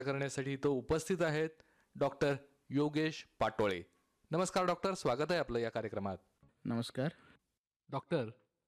करण्यासाठी तो उपस्थित आहेत डॉक्टर योगेश पाटोळे. नमस्कार डॉक्टर, स्वागत आहे आपलं या कार्यक्रमात. नमस्कार. डॉक्टर,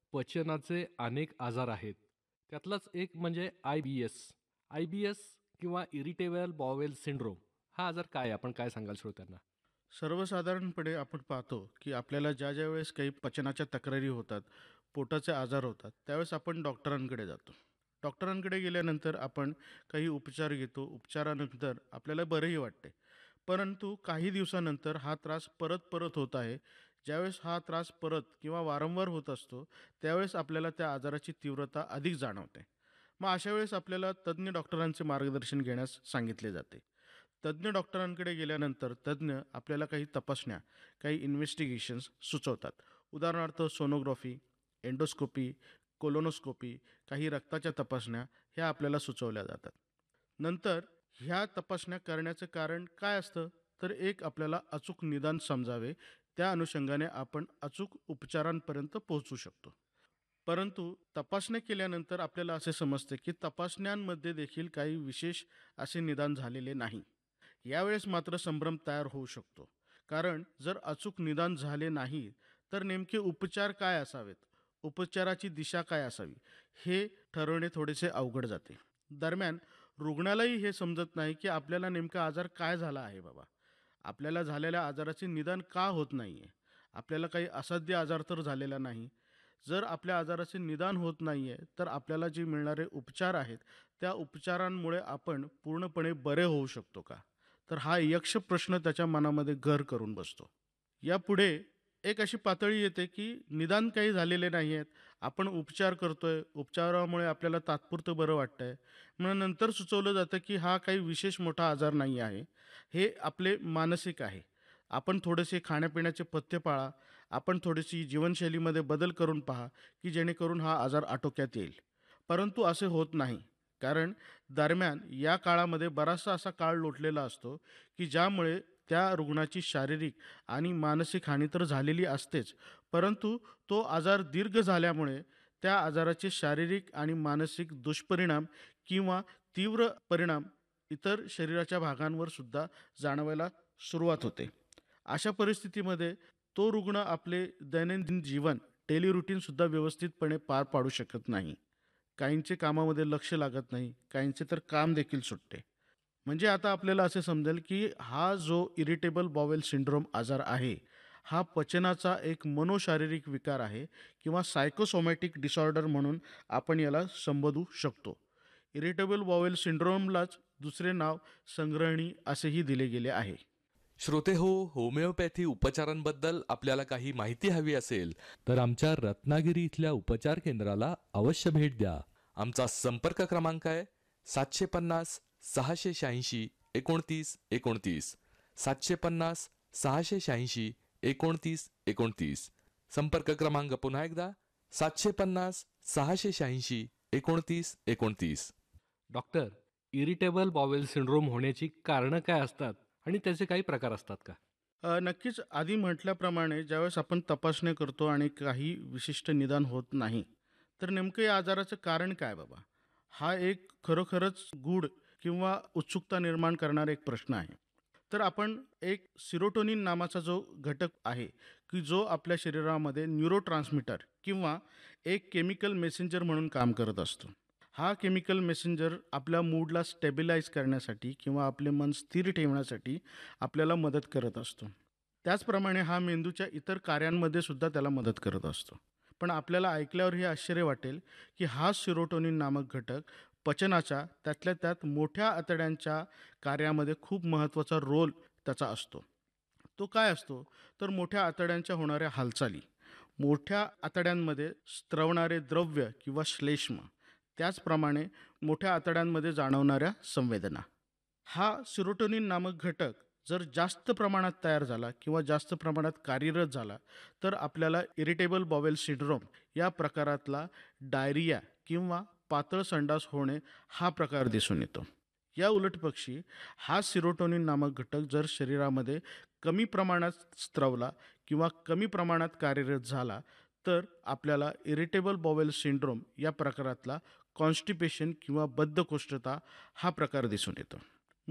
पचनाचे अनेक आजार आहेत. त्यातलाच एक म्हणजे IBS. IBS किंवा इरिटेबल बॉवेल सिंड्रोम हा आजार काय आहे? आपण काय सांगाल श्रोत्यांना? सर्वसाधारणपणे आपण पाहतो की आपल्याला ज्या वेळेस काही पचनाच्या तक्रारी होतात, पोटाचे आजार होतात, त्यावेळेस आपण डॉक्टरांकडे जातो. डॉक्टरांकडे गेल्यानंतर आपण काही उपचार घेतो. उपचारानंतर आपल्याला बरंही वाटते. परंतु काही दिवसानंतर हा त्रास परत परत होत आहे. ज्यावेळेस हा त्रास परत किंवा वारंवार होत असतो, त्यावेळेस आपल्याला त्या आजाराची तीव्रता अधिक जाणवते. मग अशा वेळेस आपल्याला तज्ज्ञ डॉक्टरांचे मार्गदर्शन घेण्यास सांगितले जाते. तज्ज्ञ डॉक्टरांकडे गेल्यानंतर तज्ज्ञ आपल्याला काही तपासण्या, काही इन्व्हेस्टिगेशन्स सुचवतात. उदाहरणार्थ सोनोग्राफी, एंडोस्कोपी, कोलोनोस्कोपी, काही रक्ताच्या तपासण्या ह्या आपल्याला सुचवल्या जातात. नंतर ह्या तपासण्या करण्याचं कारण काय असतं? तर एक आपल्याला अचूक निदान समजावे, त्या अनुषंगाने आपण अचूक उपचारांपर्यंत पोहोचू शकतो. परंतु तपासण्या केल्यानंतर आपल्याला असे समजते की तपासण्यांमध्ये देखील काही विशेष असे निदान झालेले नाही. यावेळेस मात्र संभ्रम तयार होऊ शकतो. कारण जर अचूक निदान झाले नाही, तर नेमके उपचार काय असावेत, उपचाराची दिशा काय असावी, हे ठरवणे थोडेसे अवघड जाते. दरम्यान रुग्णालाही हे समजत नाही की आपल्याला नेमका आजार काय झाला आहे बाबा. आपल्याला झालेल्या आजाराचे निदान का होत नाही आहे. आपल्याला काही असाध्य आजार तर झालेला नाही. जर आपल्या आजाराचे निदान होत नाही आहे, तर आपल्याला जे मिळणारे उपचार आहेत, त्या उपचारांमुळे आपण पूर्णपणे बरे होऊ शकतो का? तर हा यक्ष प्रश्न त्याच्या मनामध्ये घर करून बसतो. यापुढे एक अशी पातळी येते की निदान काही झालेले नाही आहेत. आपण उपचार करतोय, उपचारामुळे आपल्याला तात्पुरतं बरं वाटतंय. मग नंतर सुचवलं जातं की हा काही विशेष मोठा आजार नाही आहे. हे आपले मानसिक आहे. आपण थोडेसे खाण्यापिण्याचे पथ्य पाळा, आपण थोडीशी जीवनशैलीमध्ये बदल करून पहा की जेणेकरून हा आजार आटोक्यात येईल. परंतु असे होत नाही. कारण दरम्यान या काळामध्ये बराचसा असा काळ लोटलेला असतो की ज्यामुळे त्या रुग्णाची शारीरिक आणि मानसिक हानी तर झालेली असतेच, परंतु तो आजार दीर्घ झाल्यामुळे त्या आजाराचे शारीरिक आणि मानसिक दुष्परिणाम किंवा तीव्र परिणाम इतर शरीराच्या भागांवर सुद्धा जाणवायला सुरुवात होते. अशा परिस्थितीमध्ये तो रुग्ण आपले दैनंदिन जीवन, डेली रुटीनसुद्धा व्यवस्थितपणे पार पाडू शकत नाही. काहींचे कामामध्ये लक्ष लागत नाही, काहींचे तर काम देखील सुटते. म्हणजे आता आपल्याला असे समजेल की हा जो इरिटेबल बॉवेल सिंड्रोम आजार आहे, हा पचनाचा एक मनोशारीरिक विकार आहे किंवा सायकोसोमॅटिक डिसऑर्डर म्हणून आपण याला संबोधू शकतो. इरिटेबल बॉवेल सिंड्रोमलाच दुसरे नाव संग्रहणी असेही दिले गेले आहे. श्रोते हो, होमिओपॅथी उपचारांबद्दल आपल्याला काही माहिती हवी असेल तर आमच्या रत्नागिरी इथल्या उपचार केंद्राला अवश्य भेट द्या. आमचा संपर्क क्रमांक आहे 750 686 29 29, 750 686 29 29. संपर्क क्रमांक पुन्हा एकदा 750 686 29 29. डॉक्टर, इरिटेबल बॉवेल सिंड्रोम होण्याची कारणं काय असतात आणि त्याचे काही प्रकार असतात का? नक्कीच आधी म्हटल्याप्रमाणे ज्यावेळेस आपण तपासण्या करतो आणि काही विशिष्ट निदान होत नाही, तर नेमकं या आजाराचं कारण काय बाबा? हा एक खरोखरच गूढ किंवा उत्सुकता निर्माण करणारा एक प्रश्न आहे. तर आपण एक सिरोटोनिन नावाचा जो घटक आहे, की जो आपल्या शरीरामध्ये न्यूरोट्रान्समीटर किंवा एक केमिकल मेसेंजर म्हणून काम करत असतो. हा केमिकल मेसेंजर आपल्या मूडला स्टेबिलाइज करण्यासाठी किंवा आपले मन स्थिर ठेवण्यासाठी आपल्याला मदत करत असतो. त्याचप्रमाणे हा मेंदूच्या इतर कार्यांमध्ये सुद्धा त्याला मदत करत असतो. पण आपल्याला ऐकल्यावर हे आश्चर्य वाटेल की हा सिरोटोनिन नामक घटक पचनाच्या, त्यातल्या त्यात मोठ्या आतड्यांच्या कार्यामध्ये खूप महत्त्वाचा रोल त्याचा असतो. तो काय असतो? तर मोठ्या आतड्यांच्या होणाऱ्या हालचाली, मोठ्या आतड्यांमध्ये स्त्रवणारे द्रव्य किंवा श्लेष्म, त्याचप्रमाणे मोठ्या आतड्यांमध्ये जाणवणाऱ्या संवेदना. हा सिरोटोनिन नामक घटक जर जास्त प्रमाणात तयार झाला किंवा जास्त प्रमाणात कार्यरत झाला, तर आपल्याला इरिटेबल बॉवेल सिंड्रोम या प्रकारातला डायरिया किंवा पातळ संडास होणे हा प्रकार दिसून येतो. या उलटपक्षी हा सिरोटोनिन नामक घटक जर शरीरामध्ये कमी प्रमाणात स्त्रवला किंवा कमी प्रमाणात कार्यरत झाला, तर आपल्याला इरिटेबल बॉवेल सिंड्रोम या प्रकारातला कॉन्स्टिपेशन किंवा बद्धकोष्ठता हा प्रकार दिसून येतो.